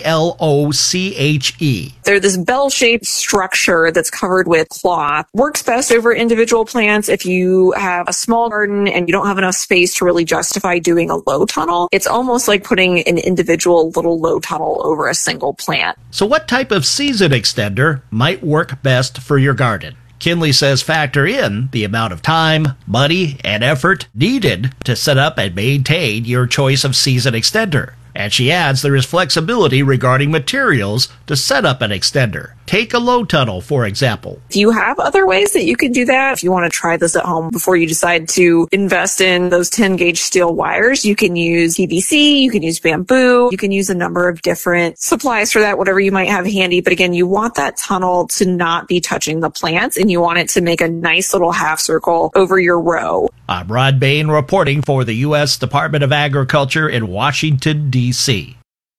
Speaker 13: C-L-O-C-H-E.
Speaker 15: They're this bell-shaped structure that's covered with cloth. Works best over individual plants. If you have a small garden and you don't have enough space to really justify doing a low tunnel, it's almost like putting an individual little low tunnel over a single plant.
Speaker 13: So what type of season extender might work best for your garden? Kinley says factor in the amount of time, money, and effort needed to set up and maintain your choice of season extender. And she adds there is flexibility regarding materials to set up an extender. Take a low tunnel, for example.
Speaker 15: If you have other ways that you can do that, if you want to try this at home before you decide to invest in those 10-gauge steel wires, you can use PVC, you can use bamboo, you can use a number of different supplies for that, whatever you might have handy. But again, you want that tunnel to not be touching the plants, and you want it to make a nice little half circle over your row.
Speaker 13: I'm Rod Bain reporting for the U.S. Department of Agriculture in Washington, D.C.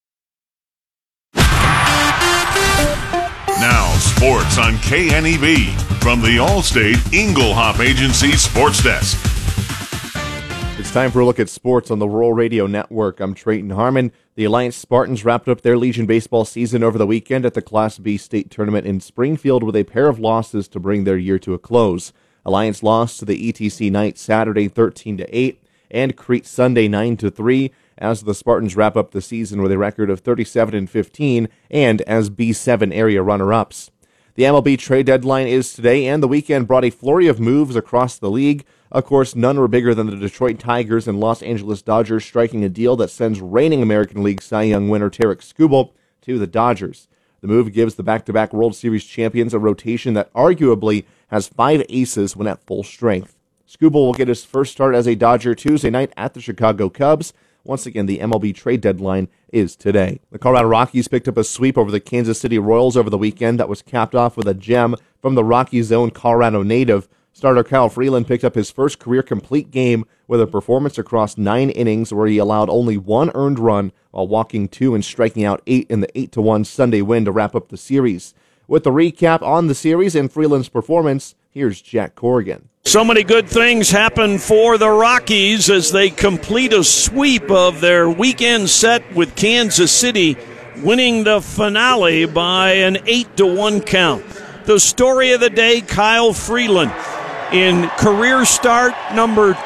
Speaker 12: Now, sports on KNEB from the Allstate Inglehop Agency Sports Desk.
Speaker 16: It's time for a look at sports on the Rural Radio Network. I'm Trayton Harmon. The Alliance Spartans wrapped up their Legion baseball season over the weekend at the Class B state tournament in Springfield with a pair of losses to bring their year to a close. Alliance lost to the ETC Knights Saturday 13-8 and Crete Sunday 9-3 as the Spartans wrap up the season with a record of 37-15 and as B7 area runner-ups. The MLB trade deadline is today, and the weekend brought a flurry of moves across the league. Of course, none were bigger than the Detroit Tigers and Los Angeles Dodgers striking a deal that sends reigning American League Cy Young winner Tarek Skubal to the Dodgers. The move gives the back-to-back World Series champions a rotation that arguably has 5 aces when at full strength. Skubal will get his first start as a Dodger Tuesday night at the Chicago Cubs. Once again, the MLB trade deadline is today. The Colorado Rockies picked up a sweep over the Kansas City Royals over the weekend that was capped off with a gem from the Rockies' own Colorado native. Starter Kyle Freeland picked up his first career complete game with a performance across 9 innings where he allowed only 1 earned run while walking 2 and striking out 8 in the 8-1 Sunday win to wrap up the series. With the recap on the series and Freeland's performance, here's Jack Corrigan.
Speaker 1: So many good things happen for the Rockies as they complete a sweep of their weekend set with Kansas City, winning the finale by an 8-1 count. The story of the day, Kyle Freeland. In career start number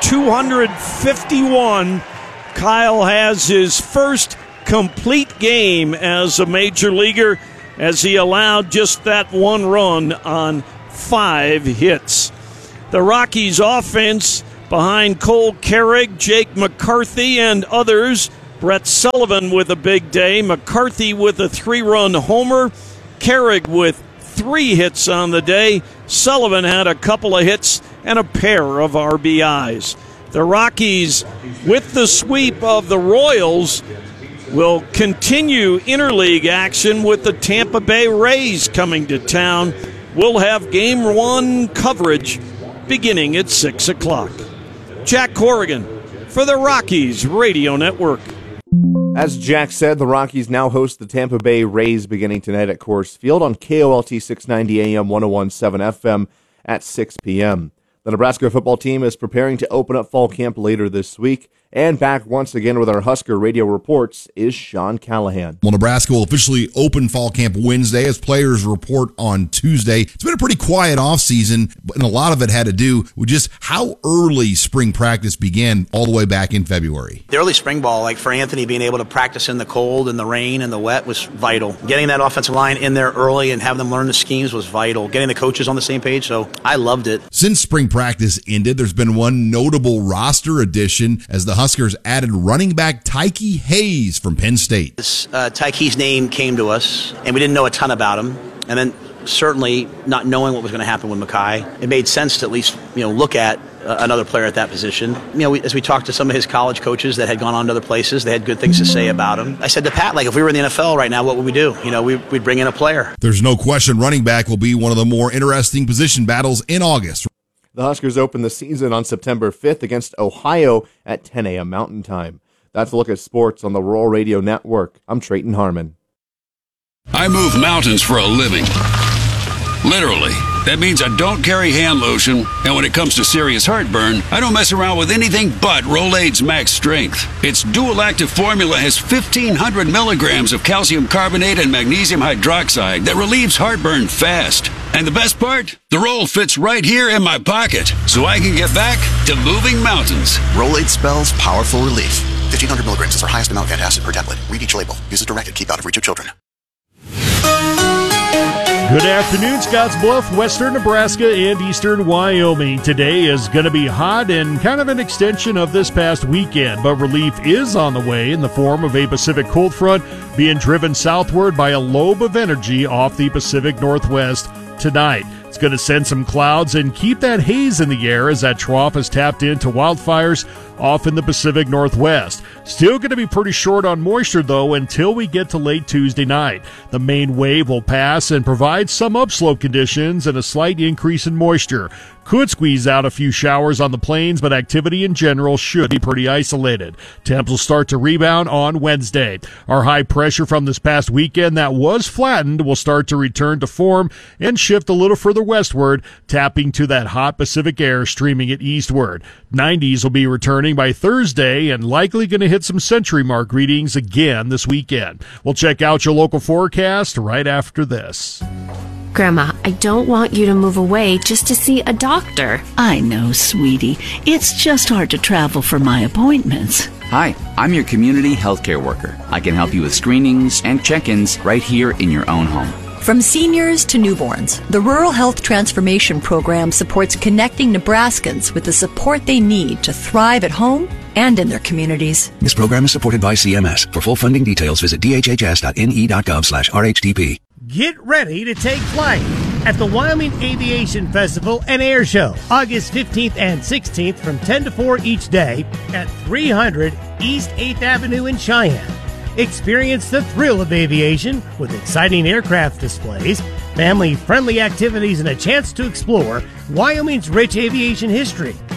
Speaker 1: 251, Kyle has his first complete game as a major leaguer as he allowed just that one run on 5 hits. The Rockies offense behind Cole Carrig, Jake McCarthy, and others. Brett Sullivan with a big day. McCarthy with a 3-run homer. Carrig with 3 hits on the day. Sullivan had a couple of hits and a pair of RBIs. The Rockies, with the sweep of the Royals, will continue interleague action with the Tampa Bay Rays coming to town. We'll have Game 1 coverage beginning at 6 o'clock. Jack Corrigan for the Rockies Radio Network.
Speaker 16: As Jack said, the Rockies now host the Tampa Bay Rays beginning tonight at Coors Field on KOLT 690 AM 101.7 FM at 6 p.m. The Nebraska football team is preparing to open up fall camp later this week. And back once again with our Husker Radio reports is Sean Callahan.
Speaker 17: Well, Nebraska will officially open fall camp Wednesday as players report on Tuesday. It's been a pretty quiet offseason, and a lot of it had to do with just how early spring practice began all the way back in February.
Speaker 18: The early spring ball, like for Anthony, being able to practice in the cold and the rain and the wet was vital. Getting that offensive line in there early and having them learn the schemes was vital. Getting the coaches on the same page, so I loved it.
Speaker 17: Since spring practice ended, there's been one notable roster addition as the Huskers added running back Tyke Hayes from Penn State.
Speaker 18: Tyke's name came to us, and we didn't know a ton about him. And then certainly not knowing what was going to happen with Mackay, it made sense to at least look at another player at that position. As we talked to some of his college coaches that had gone on to other places, they had good things to say about him. I said to Pat, if we were in the NFL right now, what would we do? We'd bring in a player.
Speaker 17: There's no question running back will be one of the more interesting position battles in August.
Speaker 16: The Huskers open the season on September 5th against Ohio at 10 a.m. Mountain Time. That's a look at sports on the Rural Radio Network. I'm Trayton Harmon.
Speaker 19: I move mountains for a living. Literally. That means I don't carry hand lotion, and when it comes to serious heartburn, I don't mess around with anything but Rolaids Max Strength. Its dual-active formula has 1,500 milligrams of calcium carbonate and magnesium hydroxide that relieves heartburn fast. And the best part? The roll fits right here in my pocket, so I can get back to moving mountains.
Speaker 20: Rolaids spells powerful relief. 1,500 milligrams is our highest amount of antacid per tablet. Read each label. Use as directed. Keep out of reach of children.
Speaker 21: Good afternoon, Scottsbluff, western Nebraska, and eastern Wyoming. Today is going to be hot and kind of an extension of this past weekend, but relief is on the way in the form of a Pacific cold front being driven southward by a lobe of energy off the Pacific Northwest tonight. It's going to send some clouds and keep that haze in the air as that trough is tapped into wildfires off in the Pacific Northwest. Still going to be pretty short on moisture, though, until we get to late Tuesday night. The main wave will pass and provide some upslope conditions and a slight increase in moisture. Could squeeze out a few showers on the plains, but activity in general should be pretty isolated. Temps will start to rebound on Wednesday. Our high pressure from this past weekend that was flattened will start to return to form and shift a little further westward, tapping to that hot Pacific air streaming it eastward. 90s will be returning by Thursday and likely going to hit some century mark readings again this weekend. We'll check out your local forecast right after this.
Speaker 22: Grandma, I don't want you to move away just to see a doctor.
Speaker 28: I know, sweetie. It's just hard to travel for my appointments.
Speaker 29: Hi, I'm your community healthcare worker. I can help you with screenings and check-ins right here in your own home.
Speaker 30: From seniors to newborns, the Rural Health Transformation Program supports connecting Nebraskans with the support they need to thrive at home and in their communities.
Speaker 31: This program is supported by CMS. For full funding details, visit dhhs.ne.gov/RHTP.
Speaker 32: Get ready to take flight at the Wyoming Aviation Festival and Air Show, August 15th and 16th from 10 to 4 each day at 300 East 8th Avenue in Cheyenne. Experience the thrill of aviation with exciting aircraft displays, family-friendly activities, and a chance to explore Wyoming's rich aviation history.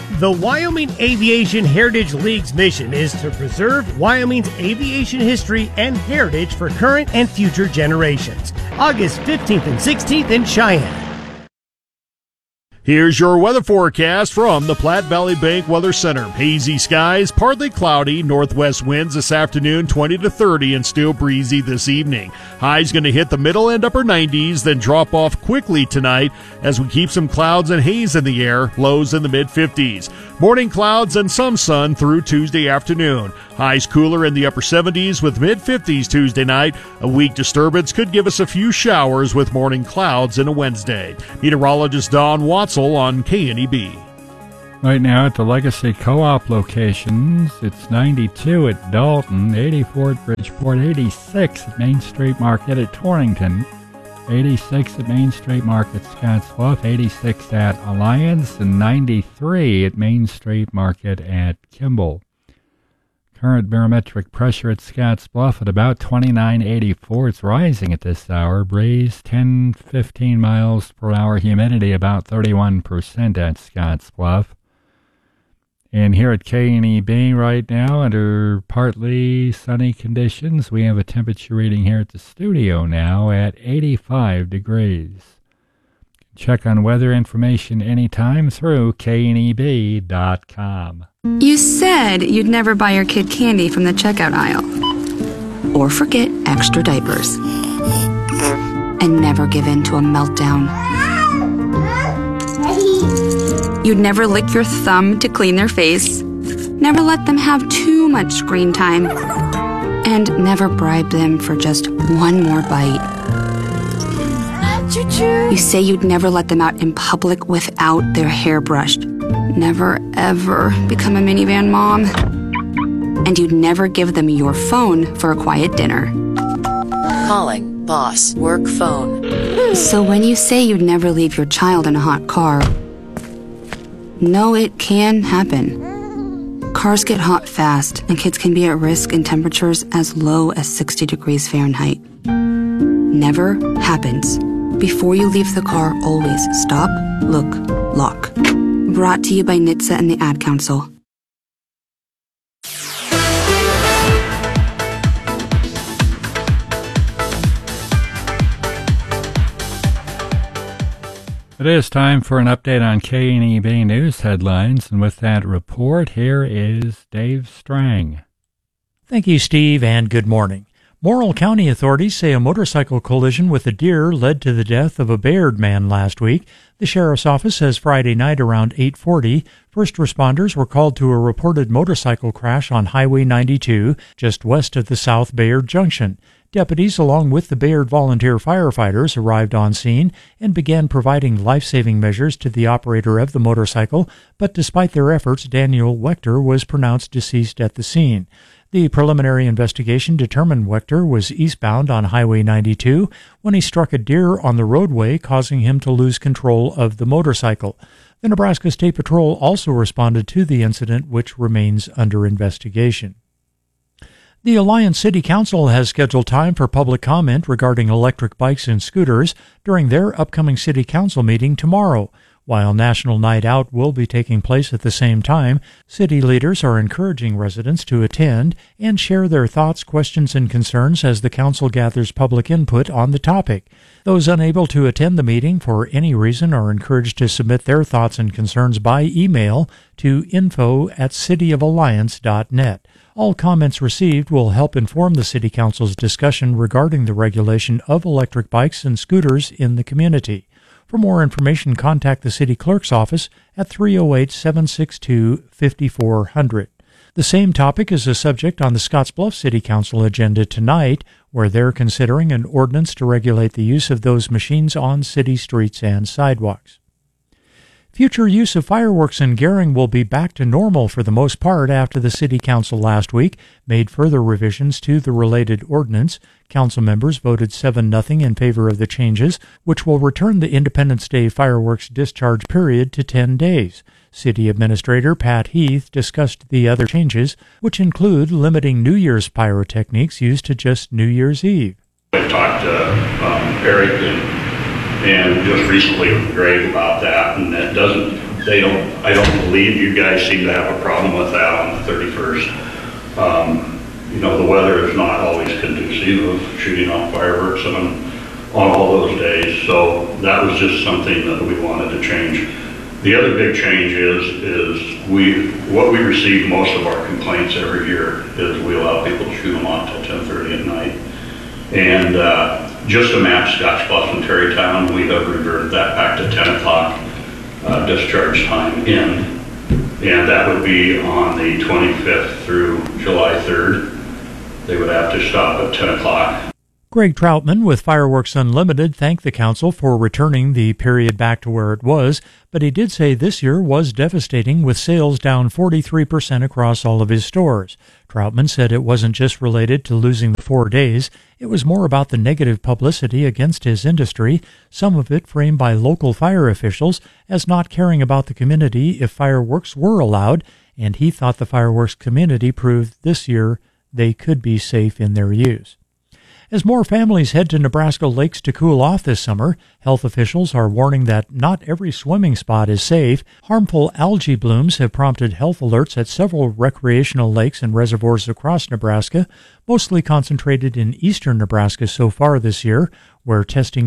Speaker 32: The Wyoming Aviation Heritage League's mission is to preserve Wyoming's aviation history and heritage for current and future generations. August 15th and 16th in Cheyenne.
Speaker 21: Here's your weather forecast from the Platte Valley Bank Weather Center. Hazy skies, partly cloudy, northwest winds this afternoon 20 to 30 and still breezy this evening. High's going to hit the middle and upper 90s, then drop off quickly tonight as we keep some clouds and haze in the air, lows in the mid-50s. Morning clouds and some sun through Tuesday afternoon. Highs cooler in the upper 70s with mid-50s Tuesday night. A weak disturbance could give us a few showers with morning clouds in a Wednesday. Meteorologist Don Watzel on KNEB.
Speaker 2: Right now at the Legacy Co-op locations, it's 92 at Dalton, 84 at Bridgeport, 86 at Main Street Market at Torrington, 86 at Main Street Market Scottsbluff, 86 at Alliance, and 93 at Main Street Market at Kimball. Current barometric pressure at Scottsbluff at about 2984. It's rising at this hour. Breeze 10-15 miles per hour. Humidity about 31% at Scottsbluff. And here at KNEB right now, under partly sunny conditions, we have a temperature reading here at the studio now at 85 degrees. Check on weather information anytime through kneb.com.
Speaker 3: You said you'd never buy your kid candy from the checkout aisle. Or forget extra diapers. And never give in to a meltdown. You'd never lick your thumb to clean their face. Never let them have too much screen time. And never bribe them for just one more bite. You say you'd never let them out in public without their hair brushed. Never, ever become a minivan mom. And you'd never give them your phone for a quiet dinner.
Speaker 4: Calling boss work phone.
Speaker 3: So when you say you'd never leave your child in a hot car, no, it can happen. Cars get hot fast, and kids can be at risk in temperatures as low as 60 degrees Fahrenheit. Never happens. Before you leave the car, always stop, look, lock. Brought to you by NHTSA and the Ad Council.
Speaker 2: It is time for an update on KNEB News headlines, and with that report, here is Dave Strang.
Speaker 5: Thank you, Steve, and good morning. Morrill County authorities say a motorcycle collision with a deer led to the death of a Bayard man last week. The sheriff's office says Friday night around 8:40, first responders were called to a reported motorcycle crash on Highway 92, just west of the South Bayard Junction. Deputies, along with the Bayard volunteer firefighters, arrived on scene and began providing life-saving measures to the operator of the motorcycle, but despite their efforts, Daniel Wechter was pronounced deceased at the scene. The preliminary investigation determined Wechter was eastbound on Highway 92 when he struck a deer on the roadway, causing him to lose control of the motorcycle. The Nebraska State Patrol also responded to the incident, which remains under investigation. The Alliance City Council has scheduled time for public comment regarding electric bikes and scooters during their upcoming City Council meeting tomorrow. While National Night Out will be taking place at the same time, city leaders are encouraging residents to attend and share their thoughts, questions, and concerns as the council gathers public input on the topic. Those unable to attend the meeting for any reason are encouraged to submit their thoughts and concerns by email to info@cityofalliance.net. All comments received will help inform the City Council's discussion regarding the regulation of electric bikes and scooters in the community. For more information, contact the City Clerk's office at 308-762-5400. The same topic is a subject on the Scottsbluff City Council agenda tonight, where they're considering an ordinance to regulate the use of those machines on city streets and sidewalks. Future use of fireworks in Gering will be back to normal for the most part after the City Council last week made further revisions to the related ordinance. Council members voted 7-0 in favor of the changes, which will return the Independence Day fireworks discharge period to 10 days. City Administrator Pat Heath discussed the other changes, which include limiting New Year's pyrotechnics used to just New Year's Eve.
Speaker 6: I talked to Eric and just recently with Greg about that, and that doesn't I don't believe you guys seem to have a problem with that on the 31st. The weather is not always conducive of shooting off fireworks on all those days, so that was just something that we wanted to change. The other big change is what we receive most of our complaints every year is we allow people to shoot them off till 10:30 at night. And just to match Scottsbluff and Terrytown, we have reverted that back to 10 o'clock discharge time in. And that would be on the 25th through July 3rd. They would have to stop at 10 o'clock.
Speaker 5: Greg Troutman with Fireworks Unlimited thanked the council for returning the period back to where it was, but he did say this year was devastating with sales down 43% across all of his stores. Troutman said it wasn't just related to losing the 4 days, it was more about the negative publicity against his industry, some of it framed by local fire officials as not caring about the community if fireworks were allowed, and he thought the fireworks community proved this year they could be safe in their use. As more families head to Nebraska lakes to cool off this summer, health officials are warning that not every swimming spot is safe. Harmful algae blooms have prompted health alerts at several recreational lakes and reservoirs across Nebraska, mostly concentrated in eastern Nebraska so far this year, where testing